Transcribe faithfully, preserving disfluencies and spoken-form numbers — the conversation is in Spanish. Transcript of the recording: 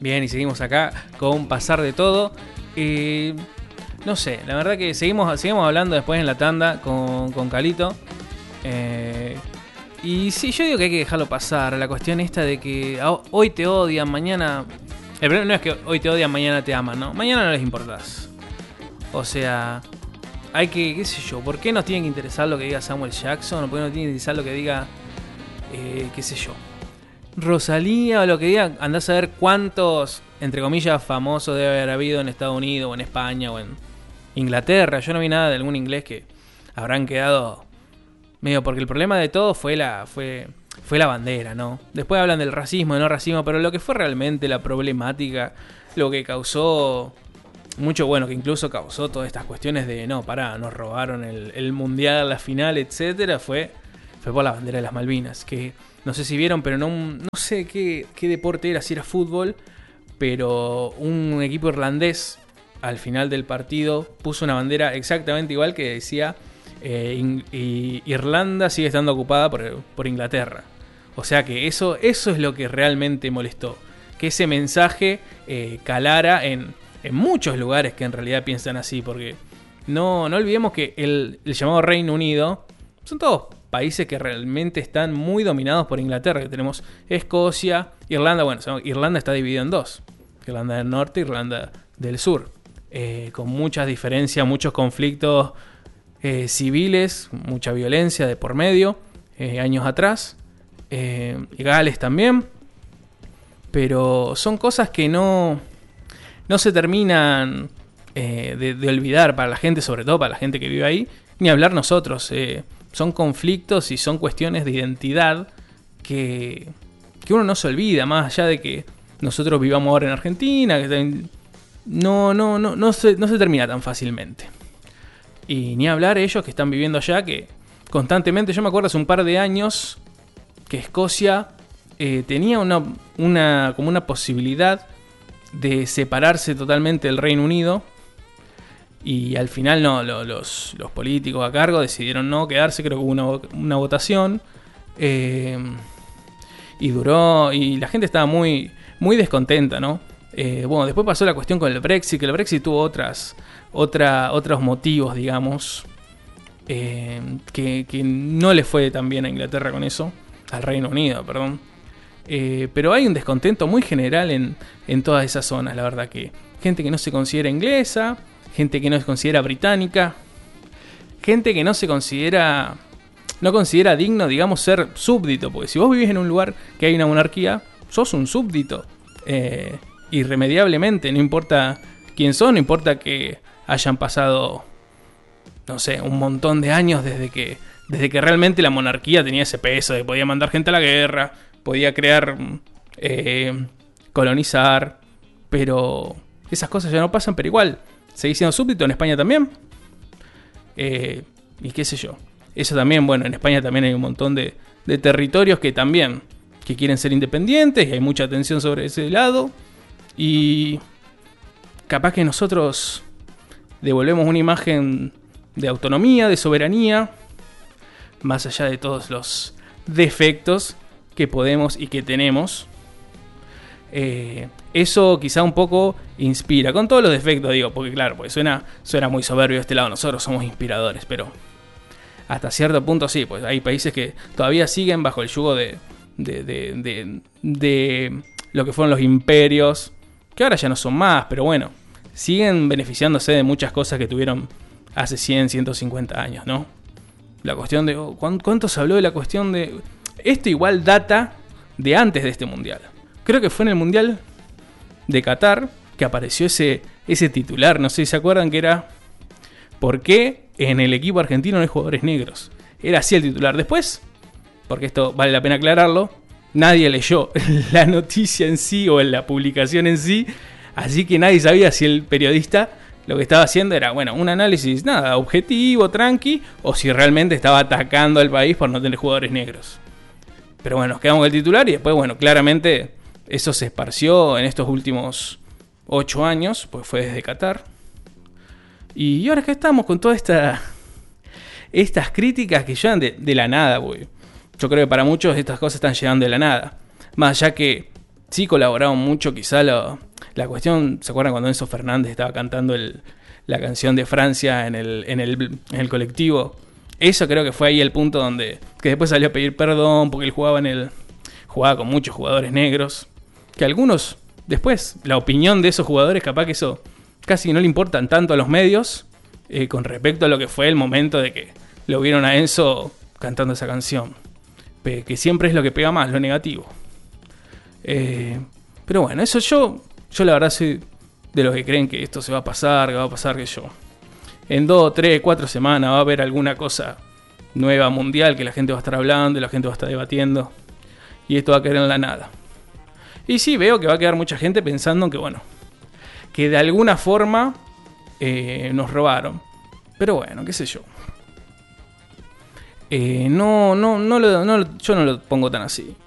Bien, y seguimos acá con Pasar de Todo. Eh, no sé, la verdad que seguimos, seguimos hablando después en la tanda con, con Calito. Eh, y sí, yo digo que hay que dejarlo pasar. La cuestión esta de que hoy te odian, mañana... El problema no es que hoy te odian, mañana te aman, ¿no? Mañana no les importás. O sea, hay que, qué sé yo, ¿por qué nos tiene que interesar lo que diga Samuel Jackson? ¿O por qué nos tiene que interesar lo que diga, eh, qué sé yo, Rosalía o lo que diga? Andás a ver cuántos, entre comillas, famosos debe haber habido en Estados Unidos o en España o en Inglaterra. Yo no vi nada de algún inglés que habrán quedado medio, porque el problema de todo fue la fue fue la bandera, ¿no? Después hablan del racismo, de no racismo, pero lo que fue realmente la problemática, lo que causó mucho, bueno, que incluso causó todas estas cuestiones de, no, pará, nos robaron el, el mundial, la final, etcétera, fue, fue por la bandera de las Malvinas, que no sé si vieron, pero no, no sé qué, qué deporte era, si era fútbol, pero un equipo irlandés al final del partido puso una bandera exactamente igual que decía eh, in, y Irlanda sigue estando ocupada por, por Inglaterra. O sea que eso, eso es lo que realmente molestó, que ese mensaje eh, calara en, en muchos lugares que en realidad piensan así, porque no, no olvidemos que el, el llamado Reino Unido son todos países que realmente están muy dominados por Inglaterra, que tenemos Escocia, Irlanda, bueno, Irlanda está dividida en dos, Irlanda del Norte y Irlanda del Sur, eh, con muchas diferencias, muchos conflictos eh, civiles, mucha violencia de por medio, eh, años atrás, eh, y Gales también, pero son cosas que no, no se terminan eh, de, de olvidar para la gente, sobre todo para la gente que vive ahí, ni hablar nosotros, eh, son conflictos y son cuestiones de identidad que, que uno no se olvida, más allá de que nosotros vivamos ahora en Argentina, que no, no, no, no, se, no se termina tan fácilmente. Y ni hablar ellos que están viviendo allá, que constantemente, yo me acuerdo hace un par de años que Escocia eh, tenía una, una, como una posibilidad de separarse totalmente del Reino Unido. Y al final no, lo, los, los políticos a cargo decidieron no quedarse, creo que hubo una, una votación. Eh, y duró, y la gente estaba muy, muy descontenta, ¿no? Eh, bueno, después pasó la cuestión con el Brexit, que el Brexit tuvo otras, otra, otros motivos, digamos, eh, que, que no le fue tan bien a Inglaterra con eso, al Reino Unido, perdón. Eh, pero hay un descontento muy general en, en todas esas zonas, la verdad, que gente que no se considera inglesa, gente que no se considera británica, gente que no se considera, no considera digno, digamos, ser súbdito, porque si vos vivís en un lugar que hay una monarquía, sos un súbdito, eh, irremediablemente, no importa quién sos, no importa que hayan pasado, no sé, un montón de años desde que, desde que realmente la monarquía tenía ese peso de podía mandar gente a la guerra, podía crear, eh, colonizar, pero esas cosas ya no pasan, pero igual seguís siendo súbdito. En España también, eh, y qué sé yo, eso también, bueno, en España también hay un montón de, de territorios que también que quieren ser independientes y hay mucha tensión sobre ese lado, y capaz que nosotros devolvemos una imagen de autonomía, de soberanía, más allá de todos los defectos que podemos y que tenemos. Eh, eso quizá un poco inspira, con todos los defectos, digo, porque claro, pues suena, suena muy soberbio de este lado, nosotros somos inspiradores, pero hasta cierto punto sí, pues hay países que todavía siguen bajo el yugo de, de, de, de, de lo que fueron los imperios, que ahora ya no son más, pero bueno, siguen beneficiándose de muchas cosas que tuvieron hace cien, ciento cincuenta años, ¿no? La cuestión de, oh, ¿cuánto se habló de la cuestión de? Esto igual data de antes de este mundial. Creo que fue en el Mundial de Qatar que apareció ese, ese titular, no sé si se acuerdan, que era ¿por qué en el equipo argentino no hay jugadores negros? Era así el titular. Después, porque esto vale la pena aclararlo, nadie leyó la noticia en sí o en la publicación en sí, así que nadie sabía si el periodista lo que estaba haciendo era, bueno, un análisis, nada, objetivo, tranqui, o si realmente estaba atacando al país por no tener jugadores negros. Pero bueno, nos quedamos con el titular y después, bueno, claramente eso se esparció en estos últimos ocho años, pues fue desde Qatar. Y ahora que estamos con todas esta, estas críticas que llegan de, de la nada, güey. Yo creo que para muchos estas cosas están llegando de la nada. Más allá que sí colaboraron mucho, quizá lo, la cuestión, ¿se acuerdan cuando Enzo Fernández estaba cantando el, la canción de Francia en el, en, el, en el colectivo? Eso creo que fue ahí el punto donde, que después salió a pedir perdón porque él jugaba en el, jugaba con muchos jugadores negros, que algunos, después, la opinión de esos jugadores, capaz que eso casi no le importan tanto a los medios, eh, con respecto a lo que fue el momento de que lo vieron a Enzo cantando esa canción, Pe- que siempre es lo que pega más, lo negativo. Eh, pero bueno, eso yo, yo la verdad soy de los que creen que esto se va a pasar, que va a pasar, que yo, en dos, tres, cuatro semanas va a haber alguna cosa nueva mundial que la gente va a estar hablando y la gente va a estar debatiendo, y esto va a quedar en la nada. Y sí, veo que va a quedar mucha gente pensando que, bueno, que de alguna forma eh, nos robaron. Pero bueno, qué sé yo. Eh, no, no, no, lo, no, yo no lo pongo tan así.